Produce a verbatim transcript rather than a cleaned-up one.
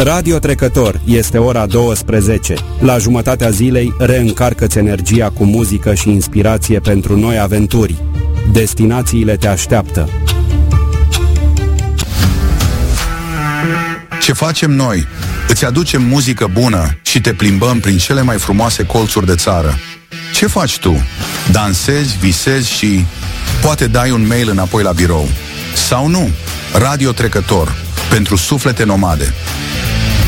Radio Trecător, este ora douăsprezece. La jumătatea zilei reîncarcă-ți energia cu muzică și inspirație pentru noi aventuri. Destinațiile te așteaptă. Ce facem noi? Îți aducem muzică bună și te plimbăm prin cele mai frumoase colțuri de țară. Ce faci tu? Dansezi, visezi și poate dai un mail înapoi la birou. Sau nu? Radio Trecător, pentru suflete nomade.